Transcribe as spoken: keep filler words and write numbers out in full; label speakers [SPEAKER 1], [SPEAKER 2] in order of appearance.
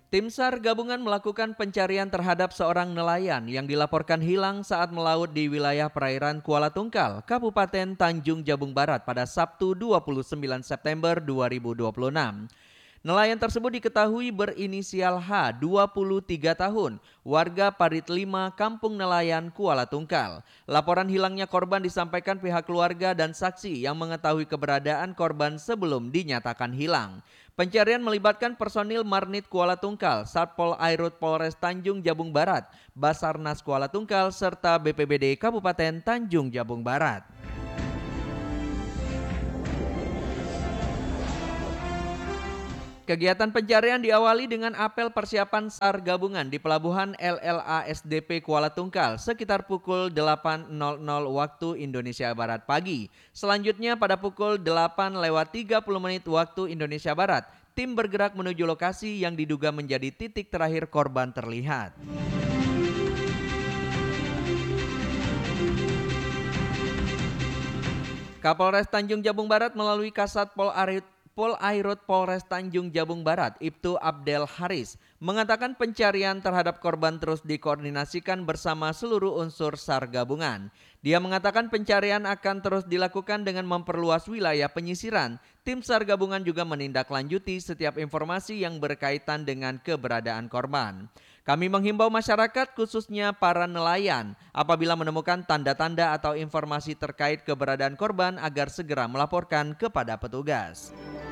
[SPEAKER 1] Tim SAR gabungan melakukan pencarian terhadap seorang nelayan yang dilaporkan hilang saat melaut di wilayah perairan Kuala Tungkal, Kabupaten Tanjung Jabung Barat pada Sabtu dua puluh sembilan September dua ribu dua puluh enam. Nelayan tersebut diketahui berinisial H, dua puluh tiga tahun, warga Parit lima, Kampung Nelayan, Kuala Tungkal. Laporan hilangnya korban disampaikan pihak keluarga dan saksi yang mengetahui keberadaan korban sebelum dinyatakan hilang. Pencarian melibatkan personil Marnit Kuala Tungkal, Satpol Airut Polres Tanjung Jabung Barat, Basarnas Kuala Tungkal, serta B P B D Kabupaten Tanjung Jabung Barat. Kegiatan pencarian diawali dengan apel persiapan SAR gabungan di Pelabuhan L L A S D P Kuala Tungkal sekitar pukul delapan waktu Indonesia Barat pagi. Selanjutnya pada pukul delapan lewat tiga puluh menit waktu Indonesia Barat, tim bergerak menuju lokasi yang diduga menjadi titik terakhir korban terlihat. Kapolres Tanjung Jabung Barat melalui Kasat Pol Arit Pol Airut Polres Tanjung Jabung Barat, Ibtu Abdel Haris, mengatakan pencarian terhadap korban terus dikoordinasikan bersama seluruh unsur SAR gabungan. Dia mengatakan pencarian akan terus dilakukan dengan memperluas wilayah penyisiran. Tim SAR gabungan juga menindaklanjuti setiap informasi yang berkaitan dengan keberadaan korban. Kami menghimbau masyarakat khususnya para nelayan apabila menemukan tanda-tanda atau informasi terkait keberadaan korban agar segera melaporkan kepada petugas.